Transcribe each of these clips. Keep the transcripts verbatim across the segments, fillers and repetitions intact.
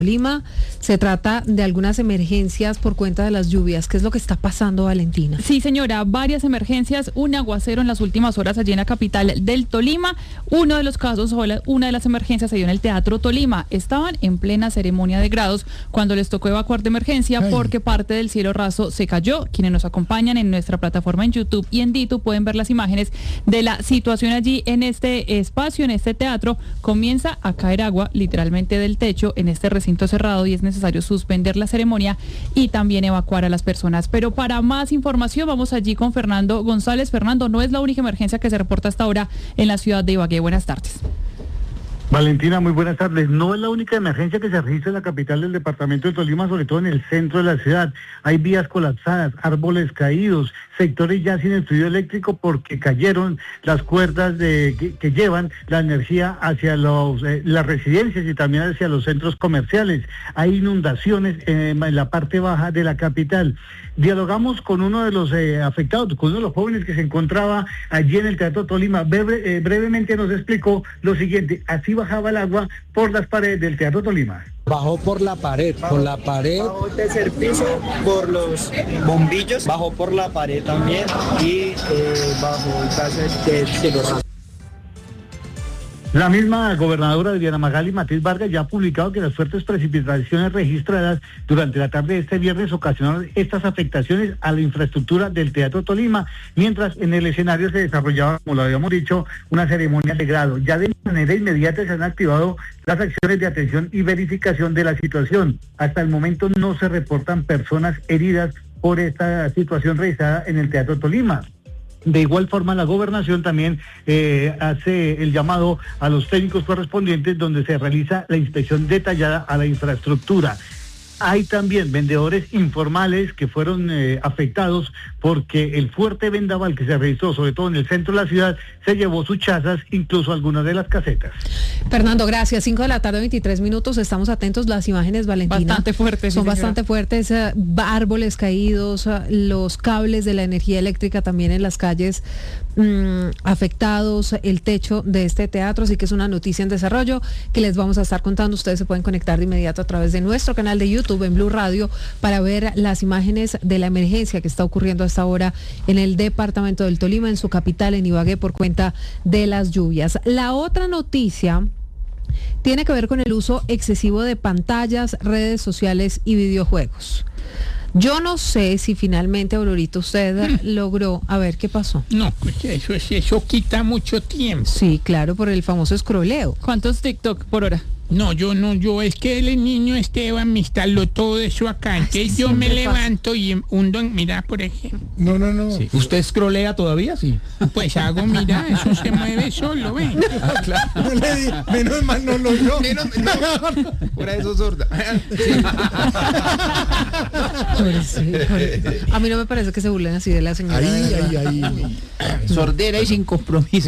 Lima, se trata de algunas emergencias por cuenta de las lluvias. ¿Qué es lo que está pasando, Valentina? Sí, señora, varias emergencias, un aguacero en las últimas horas allí en la capital del Tolima. Uno de los casos, o la, una de las emergencias se dio en el Teatro Tolima. Estaban en plena ceremonia de grados cuando les tocó evacuar de emergencia Ay. porque parte del cielo raso se cayó. Quienes nos acompañan en nuestra plataforma en YouTube y en Ditu pueden ver las imágenes de la situación allí en este espacio, en este teatro. Comienza a caer agua literalmente del techo en este recinto cerrado y es necesario suspender la ceremonia y también evacuar a las personas. Pero para más información vamos allí con Fernando González. Fernando, no es la única emergencia que se reporta hasta ahora en la ciudad de Ibagué. Buenas tardes. Valentina, muy buenas tardes. No es la única emergencia que se registra en la capital del departamento de Tolima, sobre todo en el centro de la ciudad. Hay vías colapsadas, árboles caídos, sectores ya sin el fluido eléctrico porque cayeron las cuerdas de, que, que llevan la energía hacia los, eh, las residencias y también hacia los centros comerciales. Hay inundaciones eh, en la parte baja de la capital. Dialogamos con uno de los eh, afectados, con uno de los jóvenes que se encontraba allí en el Teatro Tolima. Breve, eh, brevemente nos explicó lo siguiente: así bajaba el agua por las paredes del Teatro Tolima. Bajó por la pared, por la pared. Bajó el tercer piso por los bombillos, bajó por la pared también y eh, bajo el caso del cielo raso. La misma gobernadora Diana Magali Matiz Vargas ya ha publicado que las fuertes precipitaciones registradas durante la tarde de este viernes ocasionaron estas afectaciones a la infraestructura del Teatro Tolima, mientras en el escenario se desarrollaba, como lo habíamos dicho, una ceremonia de grado. Ya de manera inmediata se han activado las acciones de atención y verificación de la situación. Hasta el momento no se reportan personas heridas por esta situación registrada en el Teatro Tolima. De igual forma, la gobernación también eh, hace el llamado a los técnicos correspondientes donde se realiza la inspección detallada a la infraestructura. Hay también vendedores informales que fueron eh, afectados porque el fuerte vendaval que se registró, sobre todo en el centro de la ciudad, se llevó sus chazas, incluso algunas de las casetas. Fernando, gracias. cinco de la tarde, veintitrés minutos. Estamos atentos. Las imágenes, Valentina, bastante fuertes. Son sí, bastante fuertes. Uh, árboles caídos, uh, los cables de la energía eléctrica también en las calles um, afectados, el techo de este teatro. Así que es una noticia en desarrollo que les vamos a estar contando. Ustedes se pueden conectar de inmediato a través de nuestro canal de YouTube en Blue Radio para ver las imágenes de la emergencia que está ocurriendo hasta ahora en el departamento del Tolima, en su capital, en Ibagué, por cuenta de las lluvias. La otra noticia tiene que ver con el uso excesivo de pantallas, redes sociales y videojuegos. Yo no sé si finalmente, Aurorita, usted mm. logró, a ver, ¿qué pasó? No, pues eso, eso quita mucho tiempo. Sí, claro, por el famoso scrolleo. ¿Cuántos TikTok por hora? No, yo no, yo es que el niño Esteban me instaló todo eso acá, entonces yo me levanto y hundo en, mira, por ejemplo. No, no, no. Sí. ¿Usted scrollea todavía? Sí. Pues hago, mira, eso se mueve solo, ¿ven? Ah, claro. No le di, menos mal no lo oyó. Menos, no. Fuera eso sorda. Sí. A mí no me parece que se burlen así de la señora. Ahí, ahí, ahí. Sordera y sin compromiso.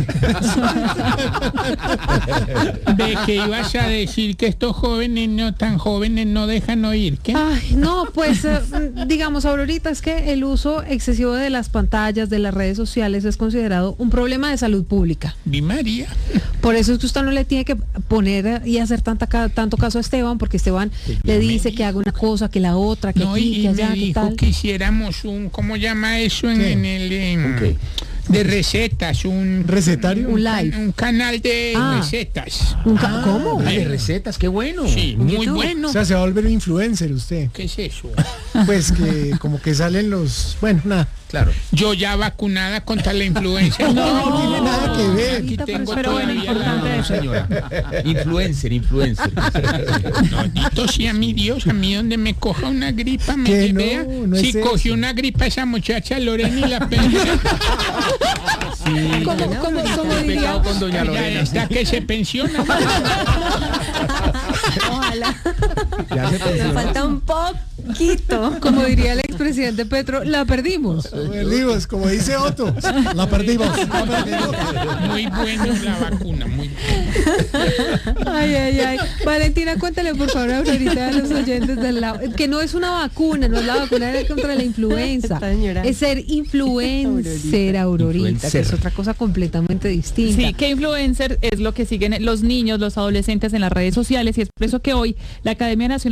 Ve que ibas a decir que estos jóvenes no tan jóvenes no dejan oír, ¿qué? Ay, no, pues eh, digamos, Aurorita, es que el uso excesivo de las pantallas, de las redes sociales es considerado un problema de salud pública. Di María. Por eso es que usted no le tiene que poner y hacer tanta, tanto caso a Esteban, porque Esteban sí, le dice que, que haga una cosa, que la otra, que no, aquí, y, que allá, me dijo que tal. Que hiciéramos un, ¿cómo llama eso en, en el en, okay. de recetas? Un recetario, un live, un, un canal de ah, recetas. Un ca- ah, ¿Cómo? Ah, de recetas, qué bueno. Sí, muy bueno. O sea, se va a volver un influencer usted. ¿Qué es eso? Pues que como que salen los, bueno, nada. Claro. Yo ya vacunada contra la influenza. No, no, no tiene nada que ver. Aquí tengo pero bueno, importante no, señora. Influencer, influencer. No, sí, a mi Dios, a mí donde me coja una gripa, me que no, vea. no si es cogió eso. una gripa esa muchacha Lorena y la pensión. Sí, ¿Cómo, cómo, cómo diría? Con doña Lorena. Está que se pensiona. Ojalá. Ya se Me falta un poco. Quito. Como diría el expresidente Petro, la perdimos. La perdimos, como dice Otto. La perdimos. La perdimos. Muy bueno la vacuna, muy bueno. Ay, ay, ay. Valentina, cuéntale por favor ahorita a los oyentes del lado. Que no es una vacuna, no es la vacuna contra la influenza. Es ser influencer, Aurorita, que es otra cosa completamente distinta. Sí, que influencer es lo que siguen los niños, los adolescentes en las redes sociales, y es por eso que hoy la Academia Nacional